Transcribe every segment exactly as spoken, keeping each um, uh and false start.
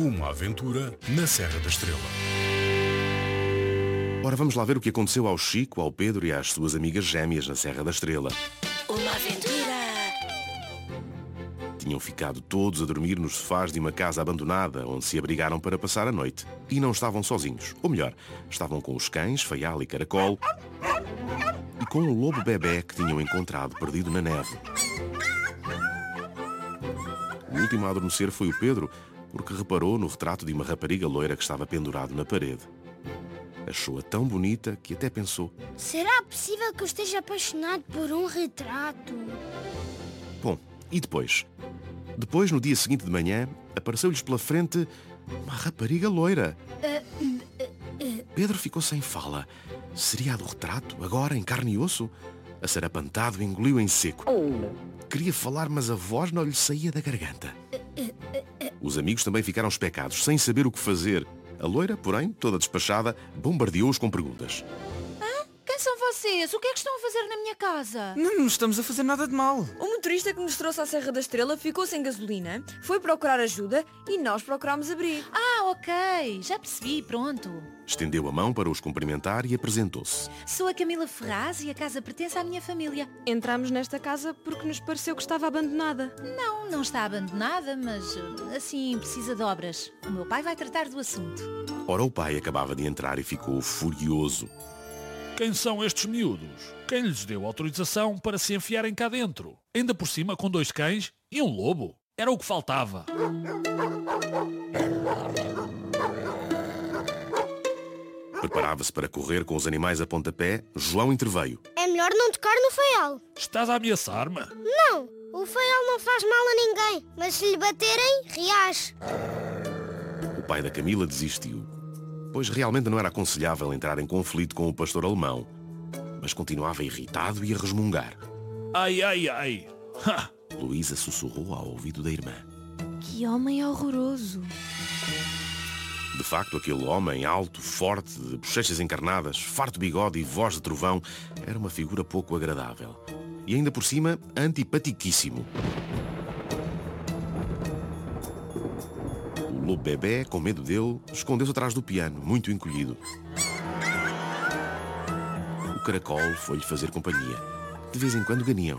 Uma aventura na Serra da Estrela. Ora, vamos lá ver o que aconteceu ao Chico, ao Pedro e às suas amigas gêmeas na Serra da Estrela. Uma aventura! Tinham ficado todos a dormir nos sofás de uma casa abandonada, onde se abrigaram para passar a noite. E não estavam sozinhos. Ou melhor, estavam com os cães, Faial e Caracol, e com o lobo bebé que tinham encontrado perdido na neve. O último a adormecer foi o Pedro, porque reparou no retrato de uma rapariga loira que estava pendurado na parede. Achou-a tão bonita que até pensou: será possível que eu esteja apaixonado por um retrato? Bom, e depois? Depois, no dia seguinte de manhã, apareceu-lhes pela frente uma rapariga loira. Uh, uh, uh. Pedro ficou sem fala. Seria a do retrato, agora em carne e osso? Acerapantado, engoliu em seco. Queria falar, mas a voz não lhe saía da garganta. Os amigos também ficaram especados, sem saber o que fazer. A loira, porém, toda despachada, bombardeou-os com perguntas. Quem são vocês? O que é que estão a fazer na minha casa? Não, não estamos a fazer nada de mal. O motorista que nos trouxe à Serra da Estrela ficou sem gasolina, foi procurar ajuda e nós procurámos abrigo. Ah, ok. Já percebi, pronto. Estendeu a mão para os cumprimentar e apresentou-se. Sou a Camila Ferraz e a casa pertence à minha família. Entramos nesta casa porque nos pareceu que estava abandonada. Não, não está abandonada, mas assim precisa de obras. O meu pai vai tratar do assunto. Ora, o pai acabava de entrar e ficou furioso. Quem são estes miúdos? Quem lhes deu autorização para se enfiarem cá dentro? Ainda por cima com dois cães e um lobo. Era o que faltava. Preparava-se para correr com os animais a pontapé. João interveio. É melhor não tocar no Faial. Estás a ameaçar-me? Não, o Faial não faz mal a ninguém, mas se lhe baterem, reage. O pai da Camila desistiu, pois realmente não era aconselhável entrar em conflito com o pastor alemão. Mas continuava irritado e a resmungar. Ai, ai, ai. Ha! Luísa sussurrou ao ouvido da irmã. Que homem horroroso. De facto, aquele homem alto, forte, de bochechas encarnadas, farto bigode e voz de trovão, era uma figura pouco agradável. E ainda por cima, antipatiquíssimo. O lobo bebé, com medo dele, escondeu-se atrás do piano, muito encolhido. O caracol foi-lhe fazer companhia. De vez em quando ganiam.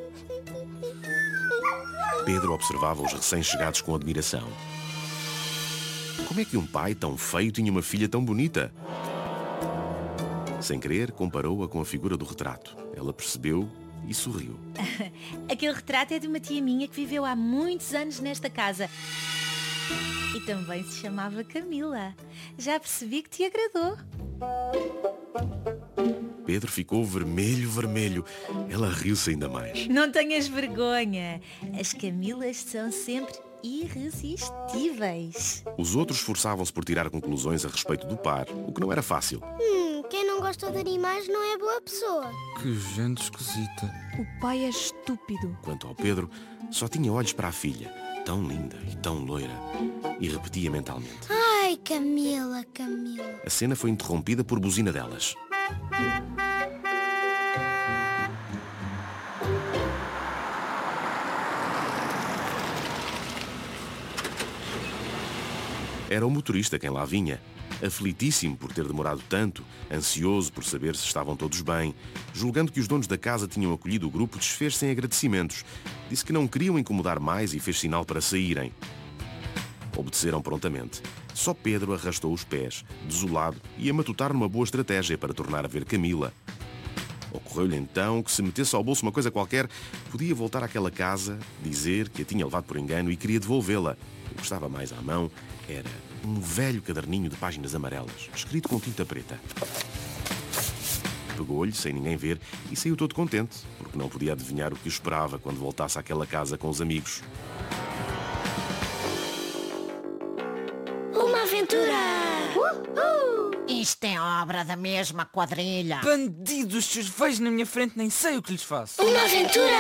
Pedro observava os recém-chegados com admiração. Como é que um pai tão feio tinha uma filha tão bonita? Sem querer, comparou-a com a figura do retrato. Ela percebeu e sorriu. Aquele retrato é de uma tia minha que viveu há muitos anos nesta casa. E também se chamava Camila. Já percebi que te agradou. Pedro ficou vermelho, vermelho. Ela riu-se ainda mais. Não tenhas vergonha. As Camilas são sempre irresistíveis. Os outros esforçavam-se por tirar conclusões a respeito do par, o que não era fácil. Hum, quem não gosta de animais não é boa pessoa. Que gente esquisita. O pai é estúpido. Quanto ao Pedro, só tinha olhos para a filha, tão linda e tão loira, e repetia mentalmente. Ai, Camila, Camila. A cena foi interrompida por buzina delas. Era o motorista quem lá vinha, aflitíssimo por ter demorado tanto, ansioso por saber se estavam todos bem. Julgando que os donos da casa tinham acolhido o grupo, desfez-se em agradecimentos. Disse que não queriam incomodar mais e fez sinal para saírem. Obedeceram prontamente. Só Pedro arrastou os pés, desolado, e a matutar numa boa estratégia para tornar a ver Camila. Ocorreu-lhe então que se metesse ao bolso uma coisa qualquer, podia voltar àquela casa, dizer que a tinha levado por engano e queria devolvê-la. O que estava mais à mão era um velho caderninho de páginas amarelas, escrito com tinta preta. Pegou-lhe, sem ninguém ver, e saiu todo contente, porque não podia adivinhar o que o esperava quando voltasse àquela casa com os amigos. Uma aventura! Uhul! Isto é obra da mesma quadrilha. Bandidos, se os vejo na minha frente nem sei o que lhes faço. Uma aventura!